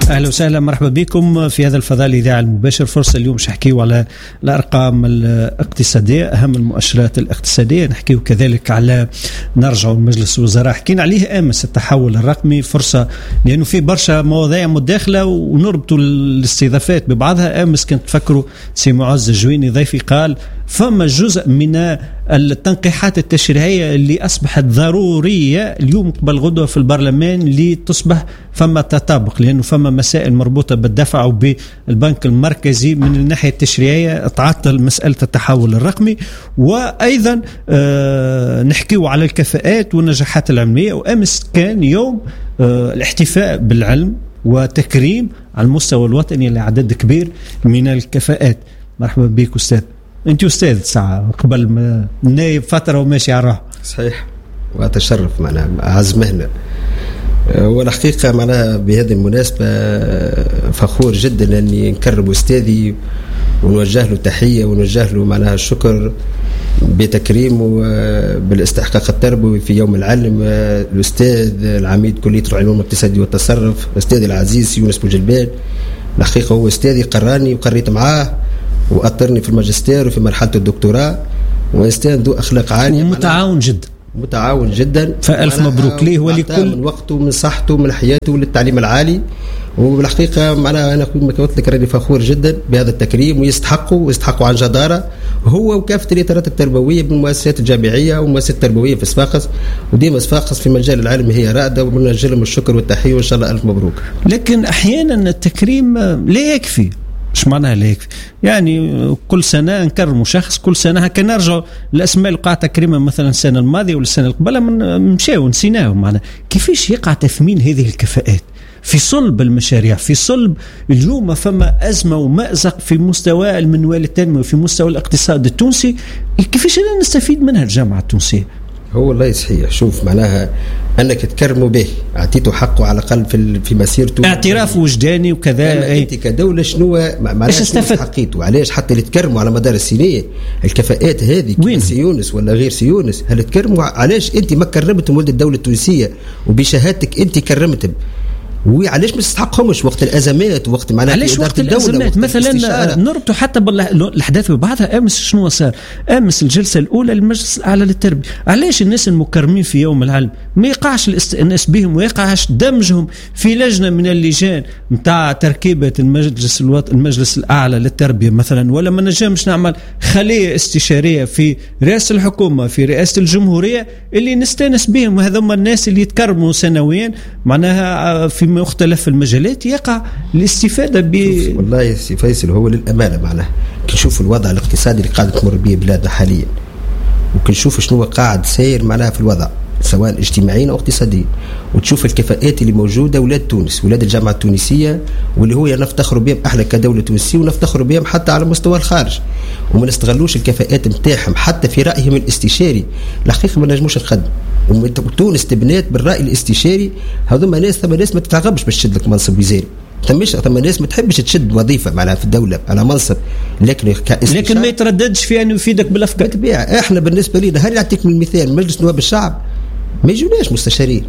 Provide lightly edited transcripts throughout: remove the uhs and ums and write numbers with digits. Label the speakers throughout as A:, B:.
A: أهلا وسهلا، مرحبا بكم في هذا الفضاء الإذاعي المباشر. فرصة اليوم مش نحكيو على الأرقام الاقتصادية، أهم المؤشرات الاقتصادية، نحكيو كذلك على نرجع لمجلس الوزراء حكينا عليه أمس التحول الرقمي. فرصة لأنه في برشا مواضيع متداخلة ونربطوا الاستضافات ببعضها. أمس كنت تفكروا سي معز الجويني ضيفي قال فما جزء من التنقيحات التشريعية اللي أصبحت ضرورية اليوم قبل غدوة في البرلمان لتصبح فما تطابق، لأنه فما مسائل مربوطة بالدفع وبالبنك المركزي من الناحية التشريعية تعطل مسألة التحول الرقمي. وأيضا نحكيو على الكفاءات والنجاحات العلمية. وأمس كان يوم الاحتفاء بالعلم وتكريم على المستوى الوطني لعدد كبير من الكفاءات. مرحبا بك أستاذ. أنت أستاذ ساعة قبل ما نايب فترة وماشي على الراحة.
B: صحيح، وأتشرف معنا أعز مهنة. والحقيقة معنا بهذه المناسبة فخور جدا أني نكرم أستاذي ونوجه له تحية ونوجه له معناها الشكر بتكريمه بالاستحقاق التربوي في يوم العلم. الأستاذ العميد كلية العلوم الاقتصادية والتصرف أستاذي العزيز يونس بوجلبان. الحقيقة هو أستاذي قراني وقريت معاه وأطرني في الماجستير وفي مرحلة الدكتوراه، وإنسان ذو أخلاق عالية
A: ومتعاون جدا.
B: متعاون جدا،
A: فألف مبروك ليه ولكل
B: من وقته من صحته من حياته للتعليم العالي. وبالحقيقة معناها أنا كما قلت لك راني فخور جدا بهذا التكريم، ويستحقوا عن جدارة هو وكافة الإطارات التربوية بالمؤسسات الجامعية والمؤسسات التربوية في صفاقس. وديما صفاقس في مجال العلم هي رائدة، وبنوجه لهم الشكر والتحية وإن شاء الله ألف مبروك.
A: لكن أحيانا التكريم لا يكفي. مش معناها ليك يعني كل سنة نكرموا شخص، كل سنة هكا نرجع الأسماء اللي قاعدة تكريمها مثلا السنة الماضية ولا السنة قبلها مشاو ونسيناهم. معنا كيفاش يقع تثمين هذه الكفاءات في صلب المشاريع، في صلب اليوم فما أزمة ومأزق في مستوى المنوال التنموي، في مستوى الاقتصاد التونسي. كيفاش نستفيد منها الجامعة التونسية؟
B: هو الله يصحيح. شوف معناها أنك تكرموا به، أعطيته حقه على الأقل في مسيرته،
A: اعتراف وجداني وكذا.
B: أنت كدولة شنو معناها حقيته؟ علاش حتى اللي تكرموا على مدار السنين الكفاءات هذه سي يونس ولا غير سي يونس هل تكرموا؟ علاش أنت ما كرمتهم ولد الدولة التونسية وبشهادتك أنت كرمتهم؟ وعلاش ما تستحقهمش وقت الازمات وقت معناها
A: علاش وقت الازمات مثلا نربطوا حتى بالاحداث ببعضها؟ امس شنو صار؟ امس الجلسه الاولى للمجلس الاعلى للتربيه. علاش الناس المكرمين في يوم العلم ما يقعش الاستئناس بهم ويقعش دمجهم في لجنه من اللجان نتاع تركيبه المجلس الاعلى للتربيه مثلا؟ ولا ما نجمش نعمل خليه استشاريه في رئاسه الحكومه في رئاسه الجمهوريه اللي نستانس بهم، وهذوما الناس اللي يتكرموا سنويا معناها في مختلف المجالات يقع الاستفادة
B: والله سي فيصل هو للأمانة معناها كنشوف الوضع الاقتصادي اللي قاعد تمر به بلادنا حاليا، وكنشوف شنو قاعد سير معناها في الوضع سواء اجتماعيا أو اقتصاديا، وتشوف الكفاءات اللي موجودة ولاد تونس ولاد الجامعة التونسية واللي هو نفتخر بهم احنا كدولة تونسية ونفتخر بهم حتى على مستوى الخارج، وما نستغلوش الكفاءات نتاعهم حتى في رأيهم الاستشاري. الحقيقة ما نجموش نخدم، وتونس تبنات بالرأي الاستشاري. هذوما ناس ثم ناس ما تترغبش باش تشد لك منصب وزاري، ثم ناس ما تحبش تشد وظيفة معناها في الدولة على منصب، لكن
A: ما يترددش في أن يفيدك بالأفكار.
B: بالطبيعة احنا بالنسبة لنا هل نعطيك من المثال مجلس نواب الشعب ما يجوناش مستشارين،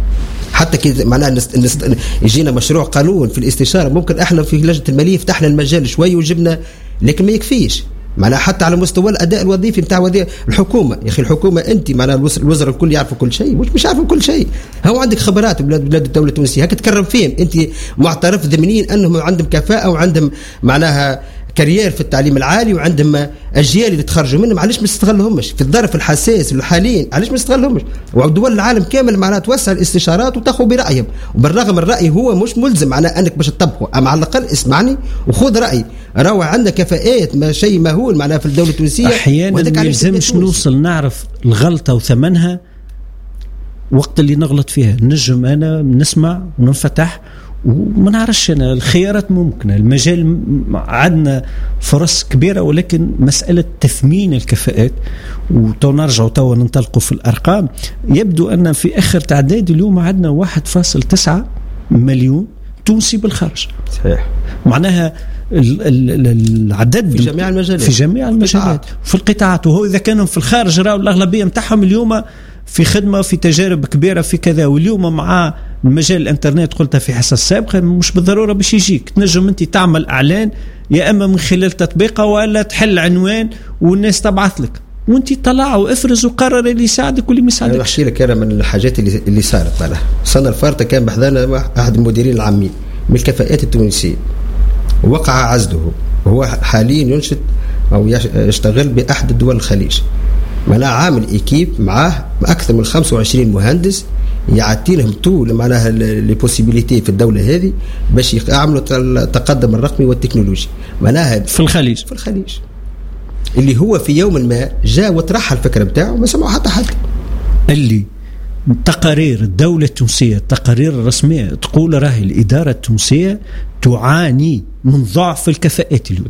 B: حتى كي معناها يجينا مشروع قانون في الاستشارة ممكن احنا في لجنة المالية فتحنا المجال شوي وجبنا، لكن ما يكفيش معناها حتى على مستوى الاداء الوظيفي نتاع الحكومه. يا اخي الحكومه انت معناها الوزراء الكل يعرفوا كل شيء، مش عارفوا كل شيء. هو عندك خبرات بلاد الدوله التونسيه هكا تكرم فيهم، انت معترف ضمنيا انهم عندهم كفاءه وعندهم معناها كارير في التعليم العالي وعندهم اجيال اللي تخرجوا منهم. علاش ما تستغلهمش في الظرف الحساس الحاليين؟ علاش ما تستغلهمش؟ ودول العالم كامل معناها توسع الاستشارات وتاخذ برايهم، وبالرغم الراي هو مش ملزم معناها انك باش تطبقه، اما على الاقل اسمعني وخذ رايي. راهو عندنا كفاءات ما شيء مهول معناها في الدوله التونسيه.
A: احيانا ما يلزمش نوصل نعرف الغلطه وثمنها وقت اللي نغلط فيها. نجم انا نسمع وننفتح وما نعرفش أنا الخيارات ممكنة، المجال عندنا فرص كبيرة، ولكن مسألة تثمين الكفاءات ونرجع توا ننطلقوا في الأرقام. يبدو أن في آخر تعداد اليوم عندنا 1.9 مليون تونسي بالخارج.
B: صحيح.
A: معناها العدد
B: في جميع المجالات
A: في القطاعات، وهو إذا كانوا في الخارج راهو الأغلبية متاعهم اليوم في خدمة في تجارب كبيرة في كذا. واليوم مع المجال الانترنت قلتها في حصة سابقة مش بالضرورة باش يجيك، تنجم انت تعمل اعلان يا اما من خلال تطبيقه ولا تحل عنوان والناس تبعث لك وانت طلع وافرز وقرر اللي يساعدك واللي ما يساعدكش.
B: انا احكي لك انا من الحاجات اللي صارت معنا السنه الفارطه كان بحذانا احد المديرين العامين من الكفاءات التونسيه وقع عزله، وهو حاليا ينشط او يشتغل باحد الدول الخليج. معناها عامل ايكيب معاه اكثر من 25 مهندس يعطي لهم طول معناها لي بوسيبيليتي في الدوله هذه باش يعملوا التقدم الرقمي والتكنولوجي. معناها
A: في الخليج
B: اللي هو في يوم ما جاء وطرح الفكره نتاعو ما سمعوا حتى حد.
A: اللي تقارير الدولة التونسية التقارير الرسمية تقول راهي الإدارة التونسية تعاني من ضعف الكفاءات اليوم.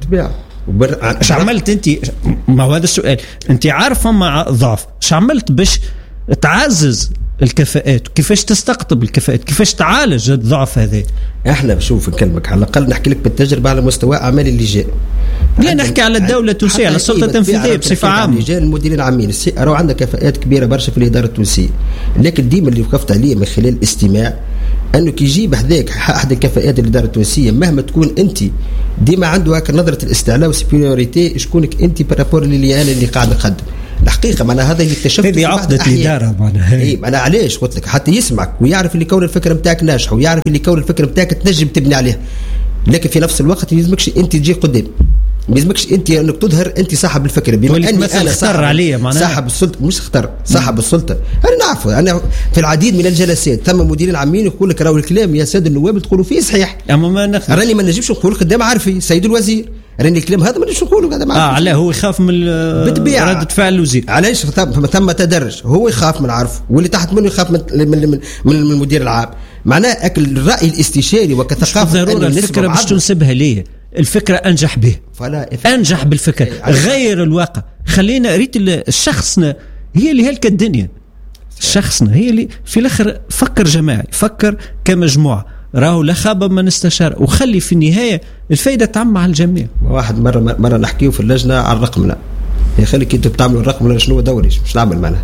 A: ايش عملت انت؟ ما هو هذا السؤال، انت عارفة مع ضعف ايش عملت باش تعزز الكفاءات؟ كيفاش تستقطب الكفاءات؟ كيفاش تعالج الضعف هذا؟
B: احنا بشوف نكلمك على الاقل نحكي لك بالتجربه على مستوى اعمال اللي جاء.
A: لا نحكي على الدوله التونسيه على السلطه التنفيذيه بصفه عامه.
B: رجال المديرين العامين راهو عندنا كفاءات كبيره برشا في الاداره التونسيه، لكن ديما اللي وقفت عليه من خلال الاستماع انه كي يجيب هذاك احد الكفاءات الاداره التونسيه مهما تكون انت ديما عنده هكا نظره الاستعلاء والسبيوريتي شكونك انت بارابور اللي انا اللي قاعد نقدم. الحقيقه معناها هذا اللي اكتشفته
A: هذه عقده الاداره معناها.
B: اي انا علاش قلت لك حتى يسمعك ويعرف اللي كون الفكره نتاعك ناجحه ويعرف اللي كون الفكره نتاعك تنجم تبني عليها، لكن في نفس الوقت ما يلزمكش انت تجي قدام، ما يلزمكش انت انك تظهر انت صاحب الفكره. بما اني انا
A: اختار عليا معناها
B: صاحب السلطه، مش اختار صاحب السلطه. انا نعرفه، انا في العديد من الجلسات ثم مديرين عامين يقول لك راهو الكلام يا ساده النواب تقولوا فيه صحيح،
A: اما ما
B: راني ما نجمش نقول قدام عارفي سيد الوزير راني الكلام هذا ما نجمش نقوله قدام عارفي.
A: علاه هو يخاف من ردة فعل الوزير؟
B: علاش؟ ثم تدرج، هو يخاف من عارف واللي تحت منه يخاف من المدير العام. معناه اكل الراي الاستشاري وكثقافه
A: ضروره الفكره باش تنسبها ليه الفكره انجح به، انجح بالفكره غير الواقع. خلينا ريت شخصنا هي اللي هلك الدنيا، شخصنا هي اللي في الاخر فكر جماعي، فكر كمجموعه، راهو لا خاب من استشار، وخلي في النهايه الفائده تعم على الجميع.
B: واحد مره نحكيه في اللجنه على الرقمنه، يخليك انتوا بتعملوا الرقمنه شنو دوري مش نعمل معنا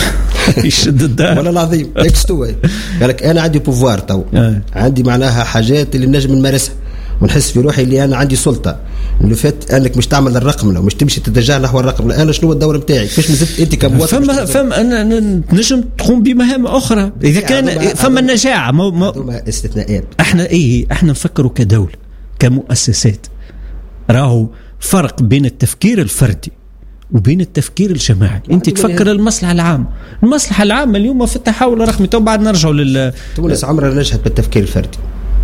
A: يشد الدار
B: والله العظيم اكستوى. قال لك انا عندي بوفوار تو عندي معناها حاجات اللي نجم نمارسها ونحس في روحي اللي انا عندي سلطه. اللي فات انك مش تعمل الرقمنه ومش تمشي تتجه نحو الرقمنه، انا شنو الدور نتاعي؟ كيفاش مازلت انت كمواطن
A: فما انا نجم تقوم بمهام اخرى اذا كان فما النجاعه
B: استثناءات.
A: احنا نفكروا كدوله كمؤسسات، راهو فرق بين التفكير الفردي وبين التفكير الجماعي. انت تفكر المصلحه العامه، المصلحه العامه اليوم في التحول الرقمي. تو بعد نرجعوا
B: تونس عمرها نجحت بالتفكير الفردي،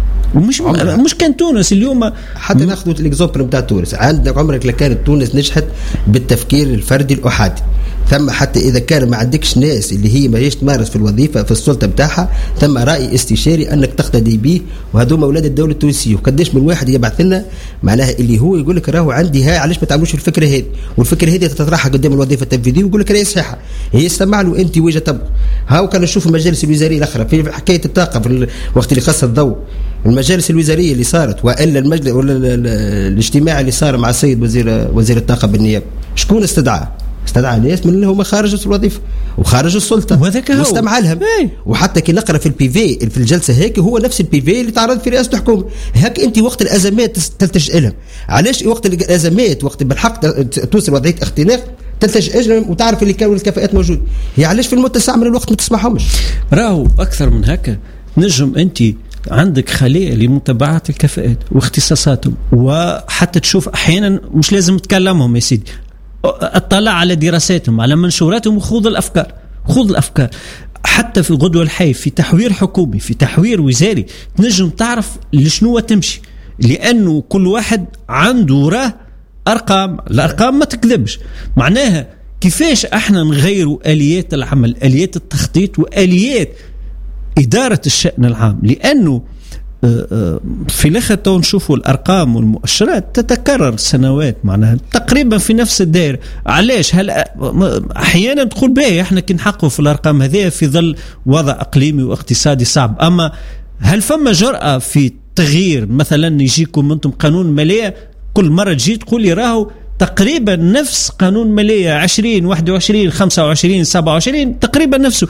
A: مش كان تونس اليوم
B: حتى ناخذ الاكزومبل نتاع تونس. عندك عمرك لكانت تونس نجحت بالتفكير الفردي الاحادي. ثم حتى اذا كان ما عندكش ناس اللي هي ماهيش تمارس في الوظيفه في السلطه نتاعها، ثم راي استشاري انك تقتدي به، وهذوما اولاد الدوله التونسيه. وقداش من واحد يبعث لنا معناها اللي هو يقول لك راهو عندي هاي علاش ما تعملوش الفكره هذه، والفكره هذه تطرحها قدام الوظيفه التنفيذيه ويقول لك راهي صحيحه، هي استمع له انت وجه تبغى. هاو كان نشوف المجالس الوزاريه الاخرى في حكايه الطاقه في الوقت اللي خاص الضوء، المجالس الوزاريه اللي صارت والا المجلس ولا الاجتماع اللي صار مع السيد وزير الطاقه بالنيابه، شكون استدعى ناس من اللي هم خارج الوظيفه وخارج السلطه واستمع لهم. وحتى كي نقرا في البيفي في الجلسه هيك هو نفس البيفي اللي تعرض في رئاسه الحكومه. هيك انت وقت الازمات تلتجئ لهم. علاش وقت الازمات وقت بالحق توصل وضعيه اختناق تلتجئ لهم وتعرف اللي كانوا الكفاءات موجوده؟ هي علاش في المتسع من الوقت ما تسمعهمش؟
A: راهو اكثر من هكا نجم انت عندك خلية لمتابعة الكفاءات واختصاصاتهم، وحتى تشوف احيانا مش لازم تكلمهم يا سيدي، اطلع على دراساتهم على منشوراتهم وخوض الافكار حتى في الغدوه الحي في تحوير حكومي في تحوير وزاري تنجم تعرف لشنو تمشي، لانه كل واحد عنده وراه ارقام، الارقام ما تكذبش. معناها كيفاش احنا نغيروا اليات العمل، اليات التخطيط واليات اداره الشأن العام، لانه في الاخر تو نشوفوا الارقام والمؤشرات تتكرر سنوات معناها تقريبا في نفس الدائره. علاش؟ هل احيانا تقول باهي احنا كي نحققوا في الارقام هذه في ظل وضع اقليمي واقتصادي صعب، اما هل فما جرأة في تغيير؟ مثلا يجيكم انتم قانون ماليه كل مره تجي تقول لي راهو تقريبا نفس قانون مالية 20 21 25 27 تقريبا نفسه.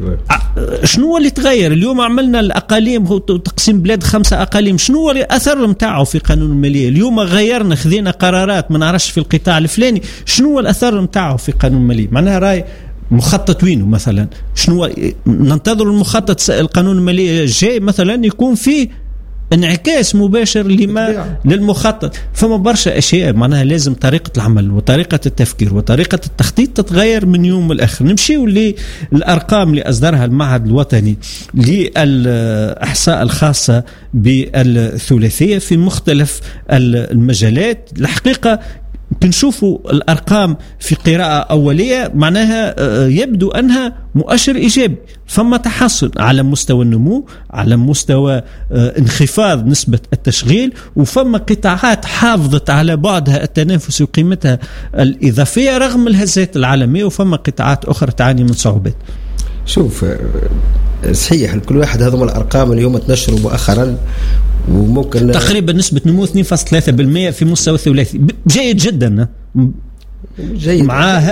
A: شنو اللي تغير اليوم؟ عملنا الأقاليم وتقسيم بلاد 5 أقاليم، شنو اللي أثر متاعه في قانون المالية؟ اليوم غيرنا خذينا قرارات ما نعرفش في القطاع الفلاني، شنو الأثر متاعه في قانون المالية؟ معناها راي مخطط وينه مثلا؟ شنو ننتظر المخطط القانون المالية الجاي مثلا يكون فيه انعكاس مباشر للمخطط. فما برشا أشياء معناها لازم طريقة العمل وطريقة التفكير وطريقة التخطيط تتغير من يوم لآخر. نمشيو للأرقام اللي أصدرها المعهد الوطني للإحصاء الخاصة بالثلاثية في مختلف المجالات. الحقيقة بنشوفوا الأرقام في قراءة أولية معناها يبدو أنها مؤشر إيجابي، فما تحسن على مستوى النمو، على مستوى انخفاض نسبة التشغيل، وفما قطاعات حافظت على بعدها التنافسي وقيمتها الإضافية رغم الهزات العالمية، وفما قطاعات أخرى تعاني من صعوبات.
B: شوف صحيح كل واحد هذم الأرقام اليوم تنشروا مؤخرا، وممكن
A: تقريبا نسبة نمو 2.3% في مستوى ثلاثي، جيد جدا
B: جيد معاه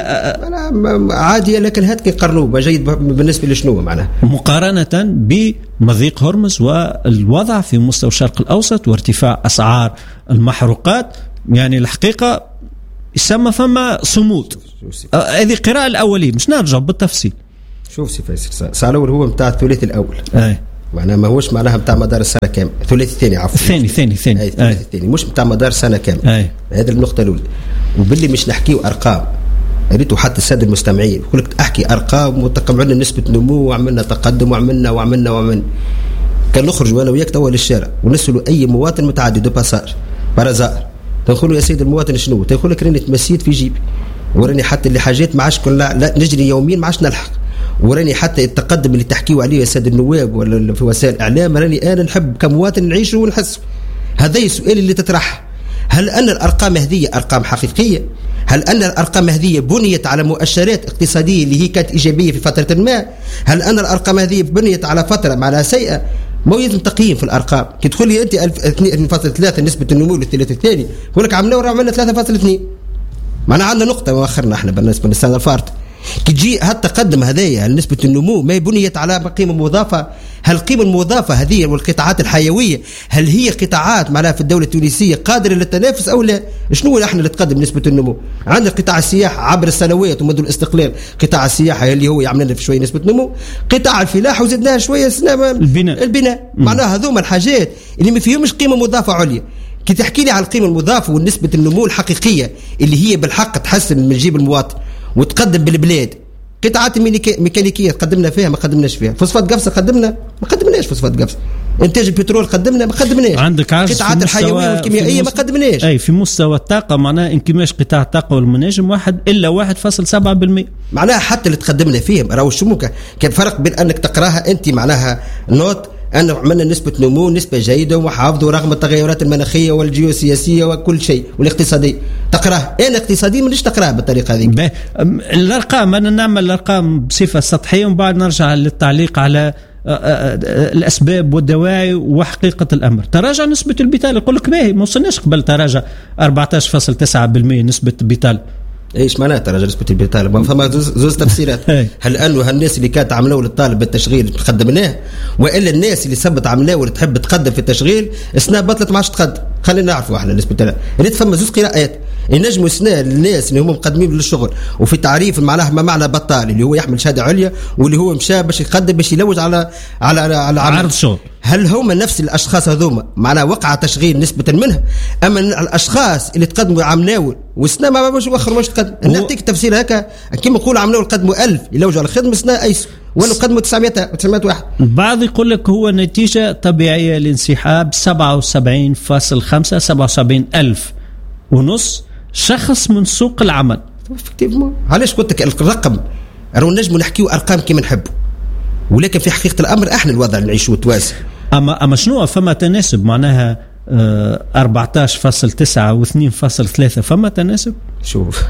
B: عادية، لكن هات كيقارنوه جيد بالنسبة لشنو معناه
A: مقارنة بمضيق هرمز والوضع في مستوى الشرق الأوسط وارتفاع أسعار المحروقات. يعني الحقيقة يسمى فما صمود. هذه قراءة الأولية، مش نرجع بالتفصيل.
B: شوف سي فيصل، الأول هو متاع الثلاثي الأول معناه ما هوش معناها متاع مدار السنة كامل. الثلاثي الثاني عفوا
A: ثاني
B: الثلاثي الثاني مش متاع مدار السنة كامل. هذا النقطة الأولى. وباللي مش نحكيو أرقام، ريتو حتى السادة المستمعين يقول لك أحكي أرقام وتقمعنا نسبة نمو وعملنا تقدم وعملنا كان نخرج وأنا وياك توا للشارع ونسألوا أي مواطن متعدي دو باساج بارازار، تقول يا سيد المواطن شنو؟ تقول لك راني تمسيت في جيبي، وراني حتى اللي حاجات ما عادش لا نجري يوميا ما عادش نلحق، وراني حتى التقدم اللي تحكيوا عليه يا سيد النواب ولا في وسائل الإعلام راني أنا نحب كمواطن نعيشه ونحس. هذا السؤال اللي تطرح، هل أن الأرقام هذه أرقام حقيقية؟ هل أن الأرقام هذه بنيت على مؤشرات اقتصادية اللي هي كانت إيجابية في فترة ما؟ هل أن الأرقام هذه بنيت على فترة معناها سيئة؟ ما يلزم تقييم في الأرقام. كي تقول لي أنت 2.3 نسبة النمو للثلاث الثاني، يقول لك عملنا 3.2 معناها عندنا نقطة مؤخرنا احنا بالنسبة للسنة الفارطة. كي تجي هالتقدم هذايا نسبة النمو ما بنيت على قيمة مضافة؟ هل القيمة المضافة هذه والقطاعات الحيوية هل هي قطاعات معناها في الدولة التونسية قادرة للتنافس أو لا؟ شنو احنا اللي تقدم نسبة النمو؟ عندنا قطاع السياحة عبر السنوات ومنذ الاستقلال، قطاع السياحة اللي هو يعمل لنا في شوية نسبة نمو، قطاع الفلاحة وزدناها شوية البناء معناها هذوما الحاجات اللي ما فيهمش قيمة مضافة عليا. كي تحكي لي على القيمة المضافة والنسبة النمو الحقيقية اللي هي بالحق تحسن من جيب المواطن وتقدم بالبلاد، قطاعات ميكانيكية قدمنا فيها ما قدمناش فيها، فوسفات قفصة قدمنا ما قدمناش، فوسفات قفصة إنتاج البترول قدمنا ما قدمناش،
A: عندك
B: قطاعات الحيوية والكيميائية ما قدمناش.
A: أي في مستوى الطاقة معناها انكماش قطاع الطاقة والمناجم 1.7%.
B: معناها حتى اللي تقدمنا فيهم راهو شو ممكن كان فرق بين أنك تقراها أنت معناها نوت أن عملنا نسبة نمو نسبة جيدة ومحافظة رغم التغيرات المناخية والجيوسياسية وكل شيء والاقتصادي، تقراه أنا اقتصادي مانيش تقراه بالطريقة هذه.
A: الأرقام أنا نعمل الأرقام بصفة سطحية ومن بعد نرجع للتعليق على الأسباب والدواعي وحقيقة الأمر. تراجع نسبة البطالة، يقول لك باهي ما وصلناش قبل تراجع 14.9% نسبة البطالة.
B: ايش معناها تراجع نسبة البطالة؟ فما زوز تفسيرات. هل انه هالناس اللي كانت عملوا للطالب بالتشغيل قدمناه، والا الناس اللي سبت عملاه واللي تحب تقدم في التشغيل السنة بطلت ما عادش تقدم؟ خلينا نعرفوا احنا نسبة البطالة. ريت فما زوز قراءات ينجموا السنة الناس اللي هم مقدمين للشغل وفي تعريف معناها ما معنى بطال اللي هو يحمل شهادة عليا واللي هو مشى باش يقدم باش يلوج على عرض شغل. هل هم نفس الاشخاص هذوما معناها وقع تشغيل نسبة منها، اما الاشخاص اللي تقدموا عملاول والسنة ما باش يوخروا باش تقدم؟ نعطيك التفسير هكا كيما نقول عملاول قدموا 1000 يلوجوا على الخدمة السنة ايسو ولا قدموا 900 واحد.
A: البعض يقول لك هو نتيجة طبيعية لانسحاب 77.5 77,000 ونص شخص من سوق العمل.
B: علاش قلت لك الرقم راهو نجموا نحكيو ارقام كيما نحبوا، ولكن في حقيقة الامر احنا الوضع اللي نعيشوه توازي.
A: اما شنو فما تناسب معناها 14.9 و2.3 فما تناسب؟
B: شوف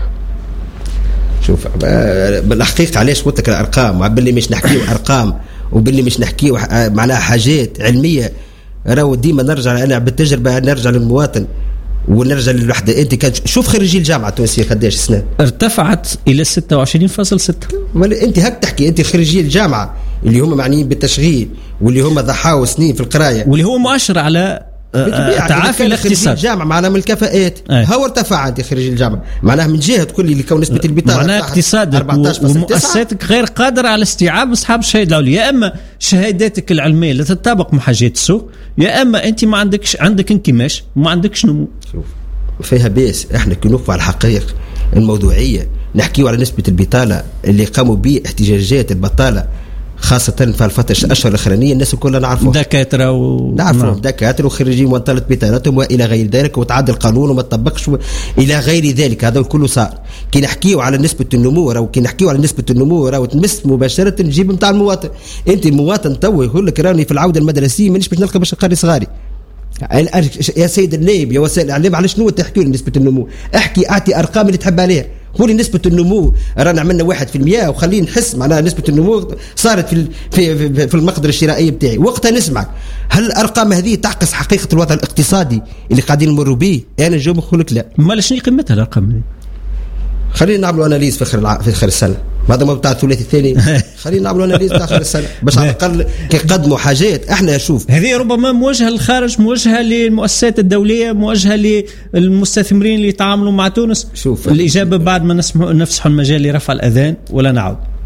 B: بالحقيقة علاش قلت لك الارقام باللي مش نحكيو ارقام وباللي مش نحكيو معناها حاجات علمية، راهو ديما نرجع انا بالتجربة نرجع للمواطن ونرجع للوحده. انت كان شوف خريجي الجامعه التونسيه قداش السنه
A: ارتفعت الى 26.6.
B: انت هك تحكي انت خريجي الجامعه اللي هم معنيين بالتشغيل واللي هم ضحاوا سنين في القرايه
A: واللي هو مؤشر على تعافي الاقتصاد.
B: الجامعه معناها من الكفاءات هو ارتفع. انت خريج الجامعه معناها من جهه تقول لي كون نسبه البطاله
A: معناها اقتصادك ومؤسساتك غير قادره على استيعاب اصحاب الشهاده الاوليه. يا اما شهاداتك العلميه لا تتطابق مع حاجات السوق، يا اما انت ما عندك انكماش وما عندكش نمو.
B: شوف فيها بيس احنا كي نوقفوا على الحقائق الموضوعيه نحكيوا على نسبه البطاله اللي قاموا به احتجاجات البطاله خاصة في الفترة الأشهر الأخرانية الناس كلها نعرفهم
A: دكاترة
B: نعرفهم دكاترة وخريجين منطلة بطالتهم وإلى غير ذلك وتعدى القانون وما تطبقش إلى غير ذلك. هذا كله صار. كي نحكيوا على نسبة النمو أو كي نحكيوا على نسبة النمو أو تمس مباشرة نجيب نتاع المواطن. أنت المواطن تو يقول لك راني في العودة المدرسية مانيش باش نلقى باش نقري صغاري. يا سيد النائب يا وسائل الإعلام على شنو تحكيوا نسبة النمو؟ احكي أعطي أرقام اللي تحب عليها. قولي نسبة النمو رانا عملنا 1% وخلينا نحس معناها نسبة النمو صارت في المقدرة الشرائية بتاعي. وقتها نسمعك هل الأرقام هذه تعكس حقيقة الوضع الاقتصادي اللي قاعدين نمروا به؟ أنا نجاوب نقول لك لا.
A: ما شنو قيمتها الأرقام هذه؟
B: خلينا نعملوا أناليز في آخر السنة. هذا ما بتاع الثلاثي الثاني. خلينا نعملوا أناليز في آخر السنة باش على الأقل كيقدموا حاجات. احنا شوف
A: هذه ربما موجهة للخارج، موجهة للمؤسسات الدولية، موجهة للمستثمرين اللي يتعاملوا مع تونس.
B: شوف
A: الإجابة بعد ما نفسحوا المجال لرفع الأذان ولا نعود.